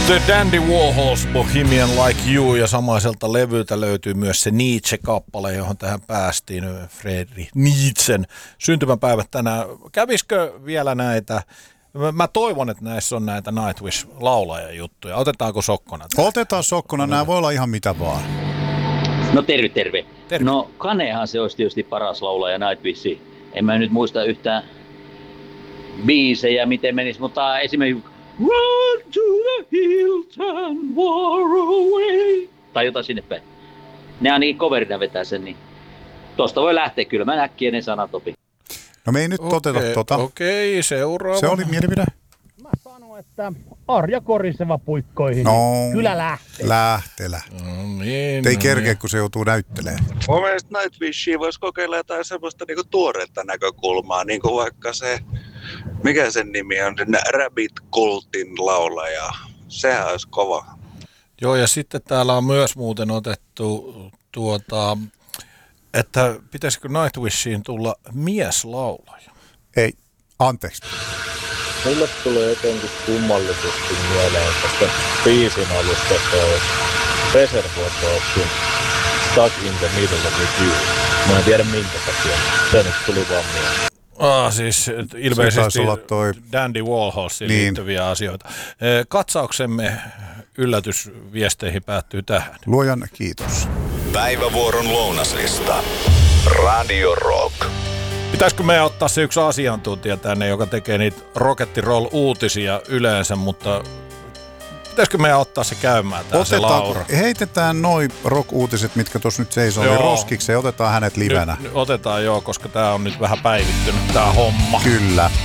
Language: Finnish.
The Dandy Warhols Bohemian Like You, ja samaiselta levyltä löytyy myös se Nietzsche-kappale, johon tähän päästiin, Friedrich Nietzschen syntymäpäivät tänään. Kävisikö vielä näitä? Mä toivon, että näissä on näitä Nightwish-laulajajuttuja. Otetaanko sokkona? Otetaan sokkona, nämä voi olla ihan mitä vaan. No terve. No Kanehan se olisi tietysti paras laulaja Nightwish. En mä nyt muista yhtään biisejä, miten menisi, mutta esimerkiksi Run to the hills and war away. Tai jotain sinne päin. Ne ainakin coverina vetää sen, niin tosta voi lähteä kyllä. Mä äkkiä ne sanat opin. No me ei nyt oteta tota. Okei, seuraava. Se oli mielipide. Mä sanon, että Arja Koriseva puikkoihin. No, kyllä lähtee. Lähtelä. No niin, ei kerkeä, kun se joutuu näyttelemään. Mun mielestä Nightwishia voisi kokeilla jotain semmoista niinku tuoretta näkökulmaa, niin kuin vaikka se, mikä sen nimi on, Rabbit Cultin laulaja. Sehän olisi kova. Joo, ja sitten täällä on myös muuten otettu että pitäisikö Nightwishiin tulla mieslaulaja? Ei, anteeksi. Mulle tulee jotenkin kummallisesti mieleen tästä biisin alusta toi Reservoir Dogsin Stuck in the Middle of You. Mä en tiedä minkä takia. Se nyt tuli vaan mieleen. Siis ilmeisesti toi Dandy Warholsiin liittyviä asioita. Katsauksemme yllätysviesteihin päättyy tähän. Luojan kiitos. Päivävuoron lounaslista. Radio Rock. Pitäisikö meidän ottaa se yksi asiantuntija tänne, joka tekee niitä Rock and Roll-uutisia yleensä, mutta pitäisikö meidän ottaa se käymään tää se Laura? Heitetään noi rock-uutiset, mitkä tuossa nyt seisoo, niin roskikseen, otetaan hänet livenä. Otetaan koska tää on nyt vähän päivittynyt tää homma. Kyllä.